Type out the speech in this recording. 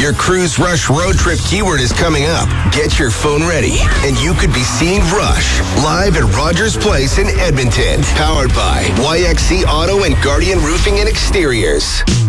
Your Cruise Rush road trip keyword is coming up. Get your phone ready, and you could be seeing Rush live at Rogers Place in Edmonton. Powered by YXC Auto and Guardian Roofing and Exteriors.